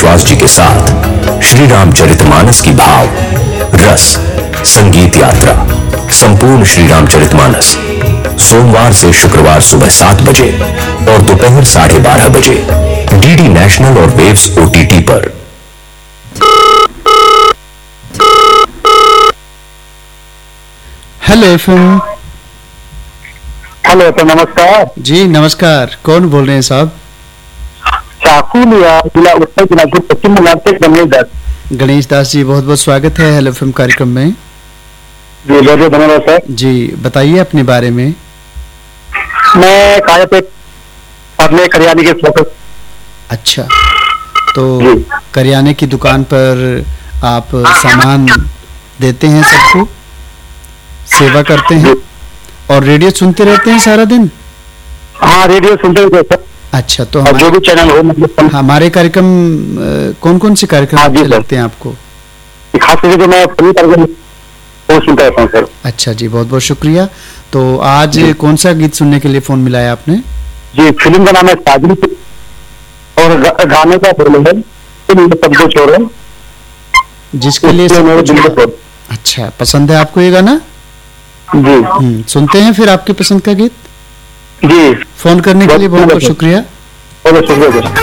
विश्वास जी के साथ श्री रामचरितमानस की भाव रस संगीत यात्रा संपूर्ण श्री रामचरितमानस सोमवार से शुक्रवार सुबह 7 बजे और दोपहर 12:30 बजे डीडी नेशनल और वेव्स ओटीटी पर। Hello FM. हेलो, तो नमस्कार जी नमस्कार, कौन बोल रहे हैं साहब? चाकुलिया जिला उत्तर दिनाजपुर पश्चिम बंगाल से गणेश दास। गणेश दास जी, बहुत बहुत स्वागत है हेलो एफएम कार्यक्रम में। जी बहुत बहुत धन्यवाद सर। जी बताइए अपने बारे में। मैं काया पे अपने करियाने के फोकस। अच्छा, तो जी। करियाने की दुकान पर आप सामान देते हैं सबको, सेवा करते हैं और रेडियो सुनते रहते हैं सारा दिन? हाँ, रेडियो सुनते हुए सर। अच्छा, तो और जो भी चैनल हो मतलब हमारे कार्यक्रम कौन कौन से कार्यक्रम हाँ, जी, अच्छे सर। लगते हैं आपको? खास करके जो मैं फ्री कार्यक्रम वो सुनता रहता हूँ सर। अच्छा जी, बहुत बहुत शुक्रिया। तो आज कौन सा गीत सुनने के लिए फोन मिलाया आपने? जी, फिल्म का नाम है साजन और गाने का फिल्म है सब कुछ हो रहा है जिसके लिए उसमें मेरे दिल को छोड़। अच्छा, पसंद है आपको ये गाना? जी सुनते हैं फिर आपकी पसंद का गीत। जी, फोन करने के लिए बहुत बहुत शुक्रिया। बहुत शुक्रिया सर।